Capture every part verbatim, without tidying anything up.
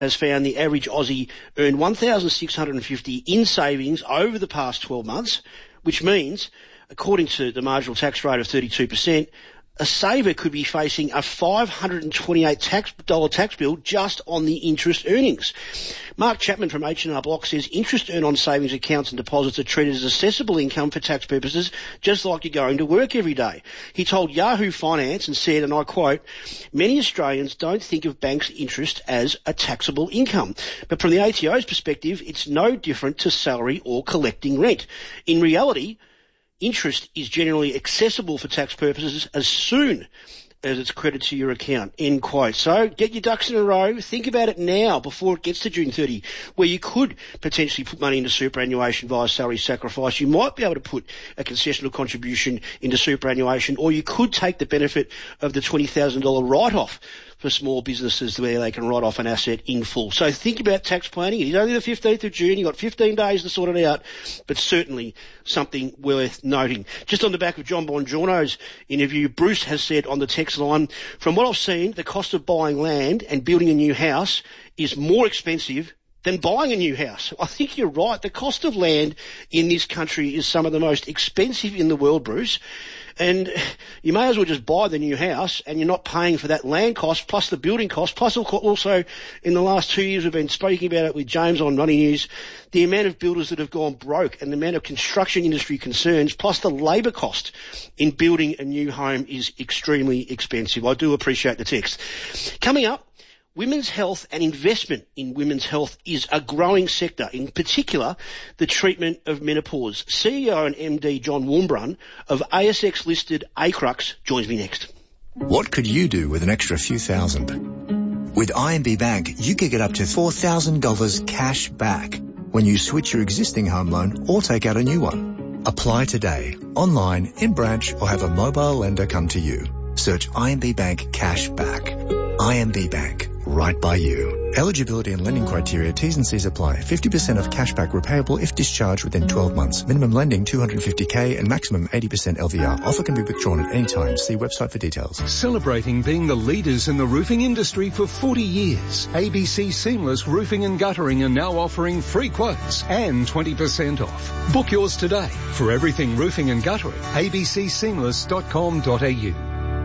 has found the average Aussie earned one thousand six hundred fifty in savings over the past twelve months, which means, according to the marginal tax rate of thirty-two percent, a saver could be facing a five hundred twenty-eight dollars tax, tax bill just on the interest earnings. Mark Chapman from H and R Block says interest earned on savings accounts and deposits are treated as assessable income for tax purposes, just like you're going to work every day. He told Yahoo Finance and said, and I quote, "Many Australians don't think of banks' interest as a taxable income. But from the A T O's perspective, it's no different to salary or collecting rent. In reality, interest is generally accessible for tax purposes as soon as it's credited to your account," end quote. So get your ducks in a row. Think about it now before it gets to June thirtieth, where you could potentially put money into superannuation via salary sacrifice. You might be able to put a concessional contribution into superannuation, or you could take the benefit of the twenty thousand dollars write-off for small businesses where they can write off an asset in full. So think about tax planning. It is only the fifteenth of June. You've got fifteen days to sort it out, but certainly something worth noting. Just on the back of John Bongiorno's interview, Bruce has said on the text line, "From what I've seen, the cost of buying land and building a new house is more expensive than buying a new house." I think you're right. The cost of land in this country is some of the most expensive in the world, Bruce. And you may as well just buy the new house and you're not paying for that land cost plus the building cost, plus also in the last two years we've been speaking about it with James on Money News, the amount of builders that have gone broke and the amount of construction industry concerns plus the labour cost in building a new home is extremely expensive. I do appreciate the text. Coming up, women's health and investment in women's health is a growing sector, in particular the treatment of menopause. C E O and M D John Warmbrun of A S X-listed Acrux joins me next. What could you do with an extra few thousand? With I M B Bank, you could get up to four thousand dollars cash back when you switch your existing home loan or take out a new one. Apply today, online, in branch, or have a mobile lender come to you. Search I M B Bank Cash Back. I M B Bank, right by you. Eligibility and lending criteria, T's and C's apply. fifty percent of cashback repayable if discharged within twelve months. Minimum lending two hundred fifty thousand and maximum eighty percent L V R. Offer can be withdrawn at any time. See website for details. Celebrating being the leaders in the roofing industry for forty years, A B C Seamless Roofing and Guttering are now offering free quotes and twenty percent off. Book yours today for everything roofing and guttering. a b c seamless dot com dot a u.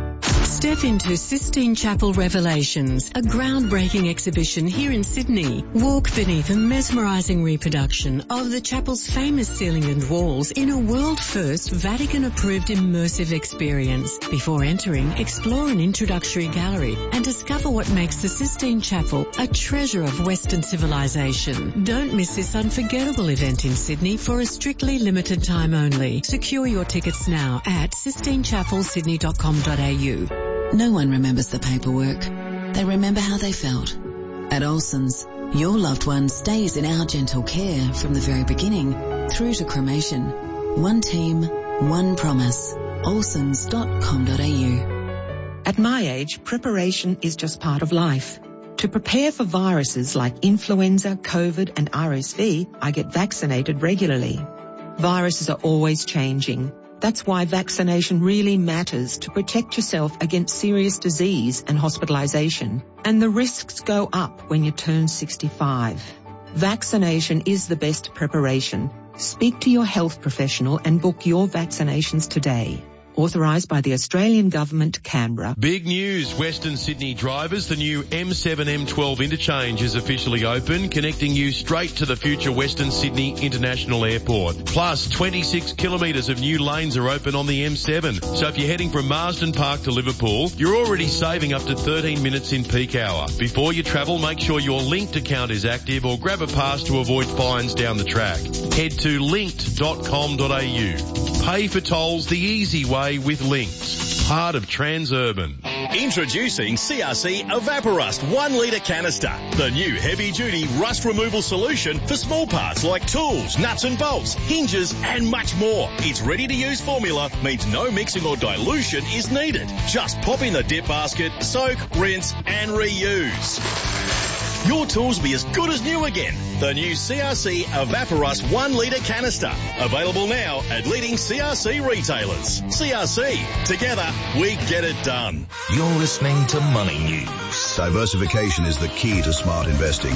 Step into Sistine Chapel Revelations, a groundbreaking exhibition here in Sydney. Walk beneath a mesmerising reproduction of the chapel's famous ceiling and walls in a world-first Vatican-approved immersive experience. Before entering, explore an introductory gallery and discover what makes the Sistine Chapel a treasure of Western civilization. Don't miss this unforgettable event in Sydney for a strictly limited time only. Secure your tickets now at sistine chapel sydney dot com dot a u. No one remembers the paperwork. They remember how they felt. At Olsen's, your loved one stays in our gentle care from the very beginning through to cremation. One team, one promise. olsons dot com dot a u. At my age, preparation is just part of life. To prepare for viruses like influenza, COVID and R S V, I get vaccinated regularly. Viruses are always changing. That's why vaccination really matters to protect yourself against serious disease and hospitalization. And the risks go up when you turn sixty-five. Vaccination is the best preparation. Speak to your health professional and book your vaccinations today. Authorised by the Australian Government, Canberra. Big news, Western Sydney drivers. The new M seven M twelve interchange is officially open, connecting you straight to the future Western Sydney International Airport. Plus, twenty-six kilometres of new lanes are open on the M seven. So if you're heading from Marsden Park to Liverpool, you're already saving up to thirteen minutes in peak hour. Before you travel, make sure your Linked account is active or grab a pass to avoid fines down the track. Head to linked dot com dot a u. Pay for tolls the easy way with Linked, part of Transurban. Introducing C R C Evaporust one litre canister, the new heavy-duty rust removal solution for small parts like tools, nuts and bolts, hinges and much more. Its ready-to-use formula means no mixing or dilution is needed. Just pop in the dip basket, soak, rinse and reuse. Your tools will be as good as new again. The new C R C Evaporust one litre canister. Available now at leading C R C retailers. C R C. Together, we get it done. You're listening to Money News Diversification is the key to smart investing.